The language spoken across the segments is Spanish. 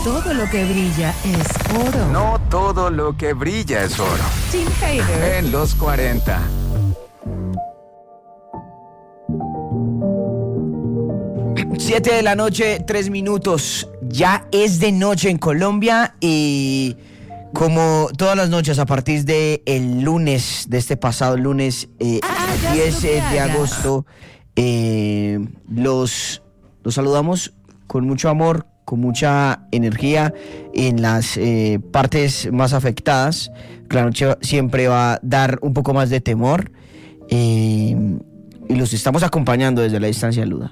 todo lo que brilla es oro. No todo lo que brilla es oro. Tim Hader. En los 40. Siete de la noche, 3 minutos. Ya es de noche en Colombia y como todas las noches a partir de el lunes, de este pasado lunes 10 de agosto, los saludamos con mucho amor, con mucha energía en las partes más afectadas. La noche siempre va a dar un poco más de temor y los estamos acompañando desde la distancia, Luda.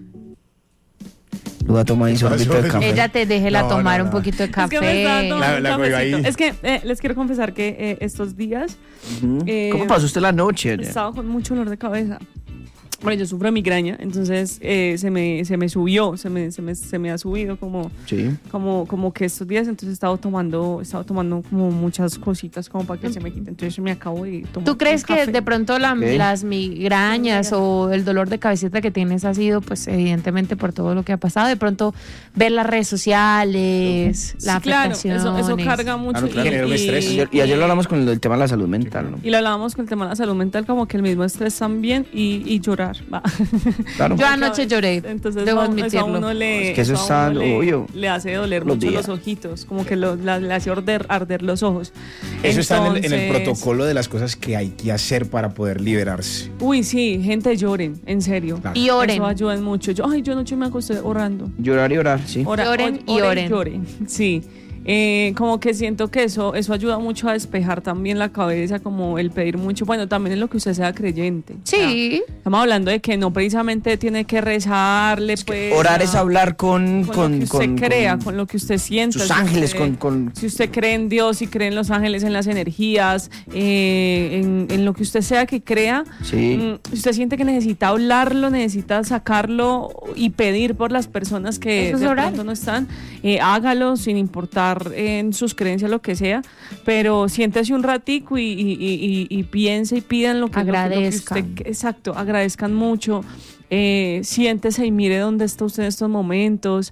Luda toma ahí sorbito de café. Ella te déjela tomar un poquito de café. Es que me está tomando La un cafecito. ahí. Es que les quiero confesar que estos días ¿Cómo pasó usted la noche? estaba con mucho dolor de cabeza. Bueno, yo sufro de migraña, entonces se me subió, se me ha subido como que estos días, entonces he estado tomando como muchas cositas como para que se me quite, entonces me acabo de tomar. ¿Tú crees que café. de pronto las migrañas o el dolor de cabecita que tienes ha sido, pues evidentemente por todo lo que ha pasado? De pronto ver las redes sociales, la afectación. Claro, eso carga mucho. Claro, genera un estrés. Y ayer lo hablamos con el tema de la salud mental, ¿no? Y lo hablábamos con el tema de la salud mental, como que el mismo estrés también y llorar. Va. Claro. Yo anoche lloré, Entonces debo eso a admitirlo. uno le, Es que eso a está uno le- obvio. le hace doler Los mucho días. los ojitos, como que le hace arder los ojos. Eso está en el Entonces, protocolo de las cosas que hay que hacer para poder liberarse. Uy, sí, gente lloren, en serio. Claro. Y oren. Eso ayuda mucho. Yo anoche me acosté orando. Llorar y orar, sí. Lloren y oren. Lloren, sí. Como que siento que eso ayuda mucho a despejar también la cabeza, como el pedir mucho. Bueno, también es lo que usted sea creyente. Sí. Estamos hablando de que no precisamente tiene que rezarle, pues. Orar es hablar con lo que usted crea, con lo que usted sienta. sus Si ángeles, usted- Si usted cree en Dios, si cree en los ángeles, en las energías, en lo que usted sea que crea, Sí. si usted siente que necesita hablarlo, necesita sacarlo y pedir por las personas que Eso es de orar. pronto no están, hágalo sin importar en sus creencias, lo que sea, pero siéntese un ratico y piense y pidan lo que Agradezcan. lo que usted, exacto, agradezcan mucho, siéntese y mire dónde está usted en estos momentos.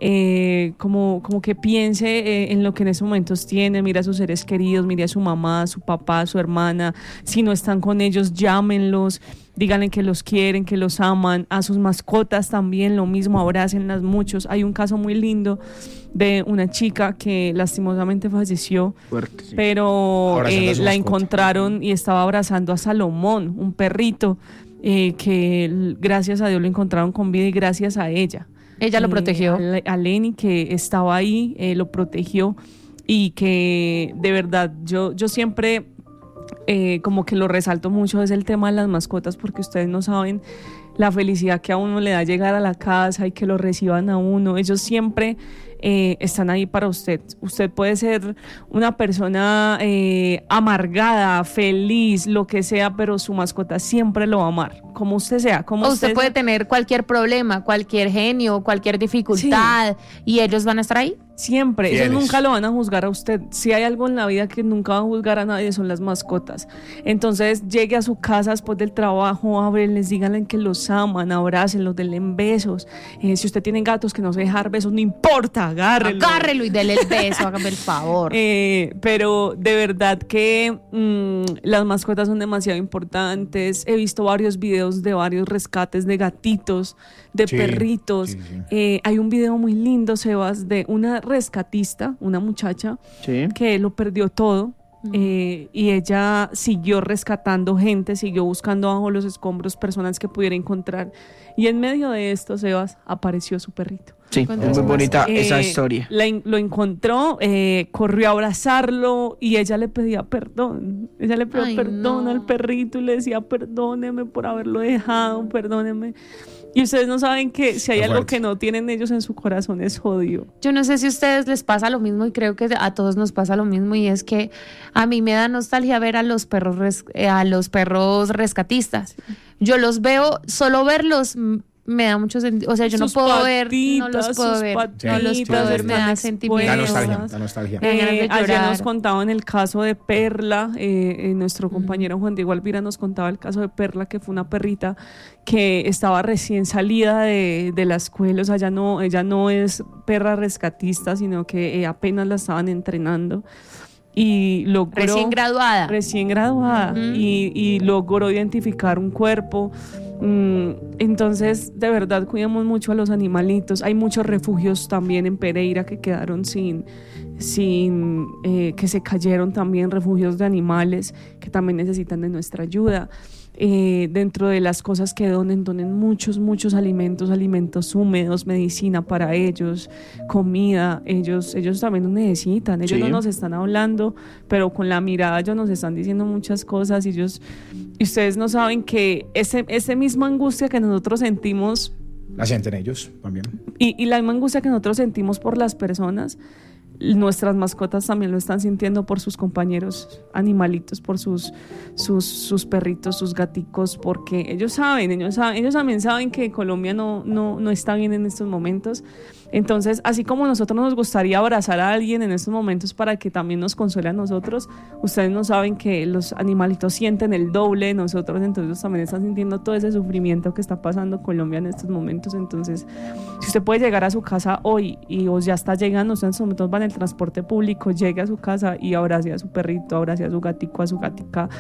Como que piense en lo que en estos momentos tiene, mire a sus seres queridos, mire a su mamá, a su papá, a su hermana, si no están con ellos, llámenlos, díganle que los quieren, que los aman, a sus mascotas también lo mismo, abrácenlas muchos. Hay un caso muy lindo de una chica que lastimosamente falleció, Fuerte, sí. pero Abrazando a su la mascota. encontraron y estaba abrazando a Salomón, un perrito, que gracias a Dios lo encontraron con vida y gracias a ella. Ella lo protegió. A Lenny, que estaba ahí, lo protegió y que de verdad yo siempre como que lo resalto mucho es el tema de las mascotas, porque ustedes no saben la felicidad que a uno le da llegar a la casa y que lo reciban a uno. Ellos siempre están ahí para usted. Usted puede ser una persona amargada, feliz, lo que sea, pero su mascota siempre lo va a amar, como usted sea. Como O usted puede tener cualquier problema, cualquier genio, cualquier dificultad, y ellos van a estar ahí. Siempre, Fieles. ellos nunca lo van a juzgar a usted. Si hay algo en la vida que nunca va a juzgar a nadie, son las mascotas. Entonces, llegue a su casa después del trabajo, ábrenles, díganle que los aman, abrácenlos, denle besos. Si usted tiene gatos que no se dejar besos, no importa, agárrelo. Agárrelo y dele el beso, hágame el favor. Pero de verdad que las mascotas son demasiado importantes. He visto varios videos de varios rescates de gatitos, de Sí, perritos. sí, sí. Hay un video muy lindo, Sebas, de una rescatista, una muchacha Sí. que lo perdió todo. Y ella siguió rescatando gente, siguió buscando bajo los escombros personas que pudiera encontrar. Y en medio de esto, Sebas, apareció su perrito. Sí, es muy bonita esa historia. Lo encontró, corrió a abrazarlo y ella le pedía perdón. Ella le pidió Ay, perdón no. al perrito y le decía perdóneme por haberlo dejado, perdóneme. Y ustedes no saben que si hay Está algo fuerte. que no tienen ellos en su corazón es odio. Yo no sé si a ustedes les pasa lo mismo, y creo que a todos nos pasa lo mismo, y es que a mí me da nostalgia ver a los perros rescatistas. Yo los veo, solo verlos me da mucho sentido. O sea, yo Sus no puedo ver, no patitas, los puedo sus ver, patitas no los puedo ver, me da están sentimiento. Da expuestas. nostalgia. Me dan ganas de Ayer llorar. nos contaban el caso de Perla, nuestro compañero Juan Diego Alvira nos contaba el caso de Perla, que fue una perrita que estaba recién salida de la escuela, o sea, ella no es perra rescatista, sino que apenas la estaban entrenando. Y logró, Recién graduada. y logró identificar un cuerpo. Entonces, de verdad, cuidamos mucho a los animalitos. Hay muchos refugios también en Pereira que quedaron que se cayeron también, refugios de animales que también necesitan de nuestra ayuda. Dentro de las cosas que donen muchos alimentos húmedos, medicina para ellos, comida. Ellos también nos necesitan. Ellos no nos están hablando, pero con la mirada ellos nos están diciendo muchas cosas. Y ustedes no saben que ese misma angustia que nosotros sentimos, La sienten ellos también. y la misma angustia que nosotros sentimos por las personas, nuestras mascotas también lo están sintiendo por sus compañeros animalitos, por sus perritos, sus gaticos, porque ellos también saben que Colombia no está bien en estos momentos. Entonces, así como a nosotros nos gustaría abrazar a alguien en estos momentos para que también nos consuele a nosotros, ustedes no saben que los animalitos sienten el doble de nosotros, entonces también están sintiendo todo ese sufrimiento que está pasando Colombia en estos momentos. Entonces, si usted puede llegar a su casa hoy o ya está llegando, ustedes en estos momentos van en el transporte público, llegue a su casa y abrace a su perrito, abrace a su gatico, a su gatica,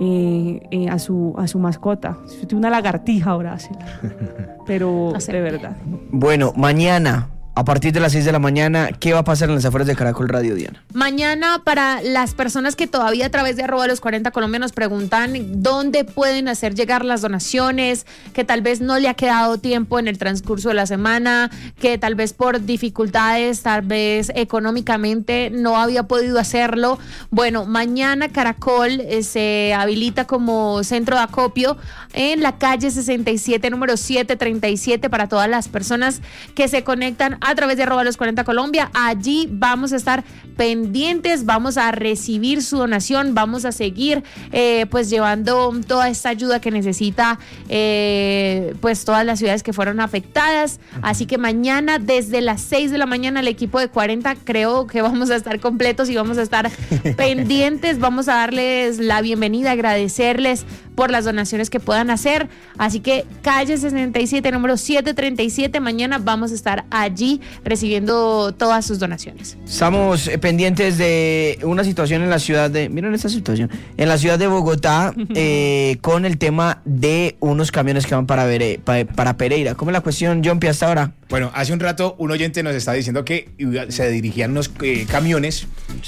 a su mascota. Si usted tiene una lagartija, abrácela. Pero de verdad. Bueno, mañana, a partir de las 6 de la mañana, ¿qué va a pasar en las afueras de Caracol Radio, Diana? Mañana, para las personas que todavía a través de @los40 Colombia nos preguntan dónde pueden hacer llegar las donaciones, que tal vez no le ha quedado tiempo en el transcurso de la semana, que tal vez por dificultades, tal vez económicamente no había podido hacerlo. Bueno, mañana Caracol se habilita como centro de acopio en la calle 67, número 737, para todas las personas que se conectan a través de @los40 Colombia. Allí vamos a estar pendientes, vamos a recibir su donación, vamos a seguir pues llevando toda esta ayuda que necesita pues todas las ciudades que fueron afectadas. Así que mañana desde las 6 de la mañana el equipo de 40 creo que vamos a estar completos y vamos a estar pendientes, vamos a darles la bienvenida, agradecerles por las donaciones que puedan hacer. Así que calle 67, número 737, mañana vamos a estar allí recibiendo todas sus donaciones. Estamos pendientes de una situación en la ciudad de... Miren esta situación. En la ciudad de Bogotá, con el tema de unos camiones que van para Pereira. ¿Cómo es la cuestión, John P, hasta ahora? Bueno, hace un rato un oyente nos está diciendo que se dirigían unos camiones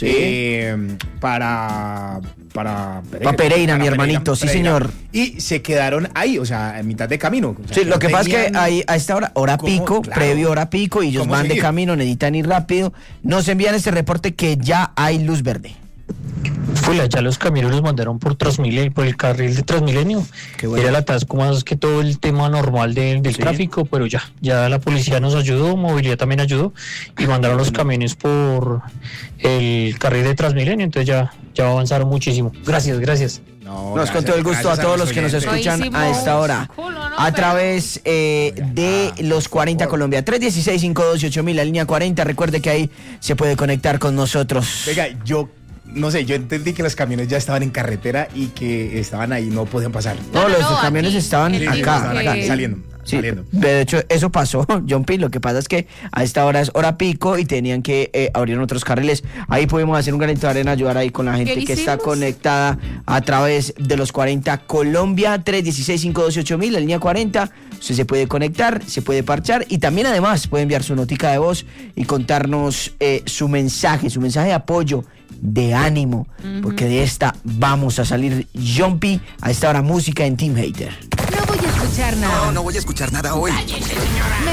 para Pereira, mi hermanito, sí, señor. Y se quedaron ahí, o sea, en mitad de camino. O sea, Sí, lo que pasa es que ahí, a esta hora pico, claro, previo hora pico, y ellos ¿cómo van de seguir? camino, necesitan ir rápido. Nos envían este reporte que ya hay luz verde. Pues ya los camiones los mandaron por Transmilenio, por el carril de Transmilenio. Qué bueno. Era el atasco más que todo el tema normal del tráfico, pero ya la policía nos ayudó, movilidad también ayudó, y mandaron los camiones por el carril de Transmilenio, entonces ya avanzaron muchísimo. Gracias. Nos con todo el gusto a todos los que nos escuchan a esta hora a través de los 40 Colombia. 316-528-1000, la línea 40. Recuerde que ahí se puede conectar con nosotros. Venga, yo entendí que los camiones ya estaban en carretera y que estaban ahí, no podían pasar. No, los no, camiones aquí, estaban él acá. Estaban acá, que- saliendo. Sí, de hecho eso pasó, John P. Lo que pasa es que a esta hora es hora pico y tenían que abrir otros carriles. Ahí pudimos hacer un granito de arena, ayudar ahí con la gente que está hicimos? conectada a través de los 40 Colombia. 316-528-1000, la línea 40. Usted se puede conectar, se puede parchar y también además puede enviar su notica de voz y contarnos su mensaje de apoyo, de ánimo, porque de esta vamos a salir. John P. A esta hora música en Team Hater. No voy a escuchar nada. No voy a escuchar nada hoy.